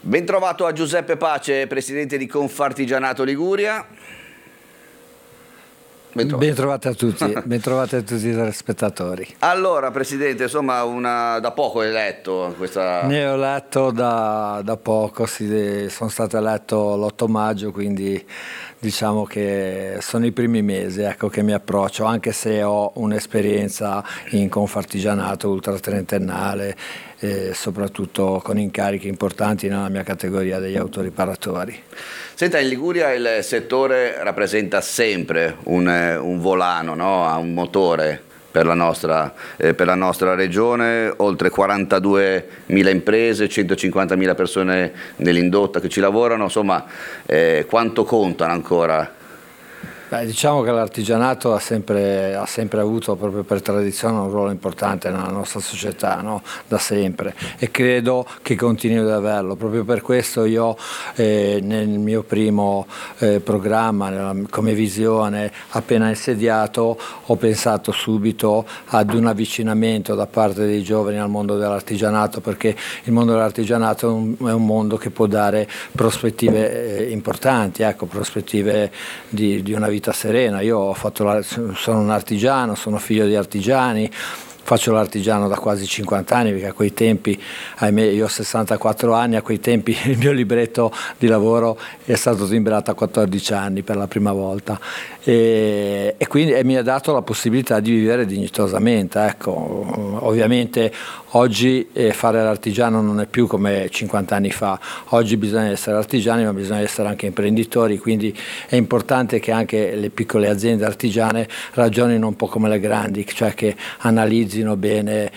Ben trovato a Giuseppe Pace, presidente di Confartigianato Liguria. Ben trovati a tutti, ben trovati a tutti i telespettatori. Allora, presidente, insomma, da poco è eletto questa... Ne ho eletto da poco, sono stato eletto l'8 maggio, quindi diciamo che sono i primi mesi, ecco, che mi approccio, anche se ho un'esperienza in Confartigianato ultratrentennale, soprattutto con incarichi importanti nella mia categoria degli autoriparatori. Senta, in Liguria il settore rappresenta sempre un volano, no? Ha un motore per la nostra regione, oltre 42.000 imprese, 150.000 persone nell'indotto che ci lavorano, insomma, quanto contano ancora? Beh, diciamo che l'artigianato ha sempre avuto, proprio per tradizione, un ruolo importante nella nostra società, no? Da sempre, e credo che continui ad averlo. Proprio per questo io nel mio primo programma, come visione, appena insediato, ho pensato subito ad un avvicinamento da parte dei giovani al mondo dell'artigianato, perché il mondo dell'artigianato è un mondo che può dare prospettive importanti, ecco, prospettive di una vita serena. Io sono un artigiano, sono figlio di artigiani, faccio l'artigiano da quasi 50 anni, perché a quei tempi, ahimè, io ho 64 anni, a quei tempi il mio libretto di lavoro è stato timbrato a 14 anni per la prima volta, e quindi mi ha dato la possibilità di vivere dignitosamente, ecco. Ovviamente oggi fare l'artigiano non è più come 50 anni fa, oggi bisogna essere artigiani, ma bisogna essere anche imprenditori, quindi è importante che anche le piccole aziende artigiane ragionino un po' come le grandi, cioè che analizzino bene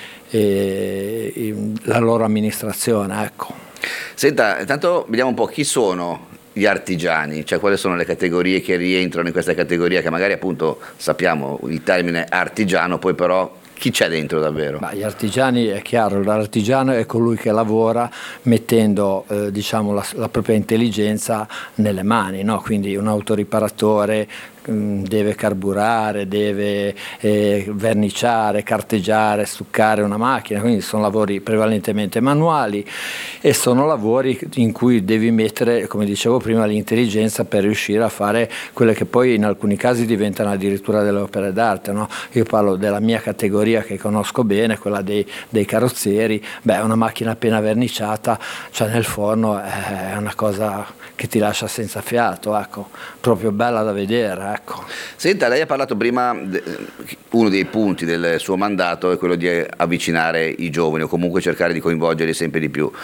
la loro amministrazione, ecco. Senta, intanto vediamo un po' chi sono gli artigiani, cioè quali sono le categorie che rientrano in questa categoria, che magari appunto sappiamo il termine artigiano, poi però chi c'è dentro davvero? Gli artigiani, è chiaro, l'artigiano è colui che lavora mettendo diciamo la propria intelligenza nelle mani, no? Quindi un autoriparatore deve carburare, deve verniciare, carteggiare, stuccare una macchina, quindi sono lavori prevalentemente manuali e sono lavori in cui devi mettere, come dicevo prima, l'intelligenza per riuscire a fare quelle che poi in alcuni casi diventano addirittura delle opere d'arte, no? Io parlo della mia categoria che conosco bene, quella dei carrozzieri. Una macchina appena verniciata, cioè nel forno, è una cosa che ti lascia senza fiato, ecco, proprio bella da vedere. Ecco. Senta, lei ha parlato prima, uno dei punti del suo mandato è quello di avvicinare i giovani o comunque cercare di coinvolgerli sempre di più,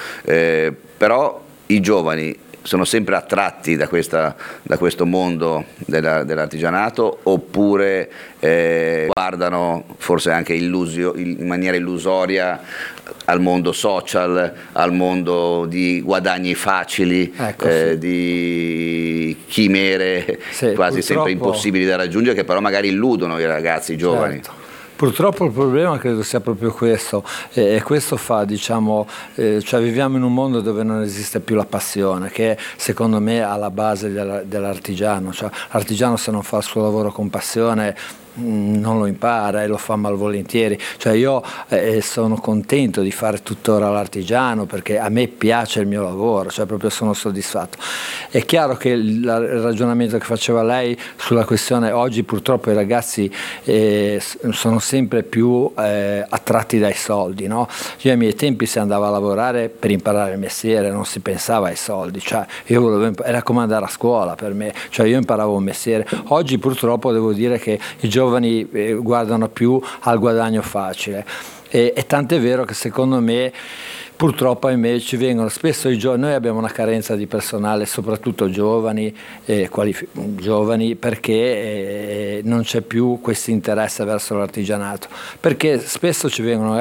però i giovani sono sempre attratti da questo mondo dell'artigianato, oppure guardano forse anche in maniera illusoria al mondo social, al mondo di guadagni facili, ecco, sì. Di chimere, sì, quasi sempre impossibili da raggiungere, che però magari illudono i ragazzi, i giovani. Certo. Purtroppo il problema credo sia proprio questo, e questo fa, diciamo, cioè viviamo in un mondo dove non esiste più la passione, che secondo me è alla base dell'artigiano, cioè l'artigiano, se non fa il suo lavoro con passione, non lo impara e lo fa malvolentieri. Cioè io sono contento di fare tuttora l'artigiano, perché a me piace il mio lavoro, cioè proprio sono soddisfatto. È chiaro che il ragionamento che faceva lei sulla questione, oggi purtroppo i ragazzi sono sempre più attratti dai soldi, no? Io ai miei tempi si andava a lavorare per imparare il mestiere, non si pensava ai soldi, cioè era come andare a scuola per me, cioè io imparavo un mestiere. Oggi purtroppo devo dire che i giovani guardano più al guadagno facile, e tant'è vero che secondo me purtroppo ci vengono spesso noi abbiamo una carenza di personale, soprattutto giovani, perché non c'è più questo interesse verso l'artigianato, perché spesso ci vengono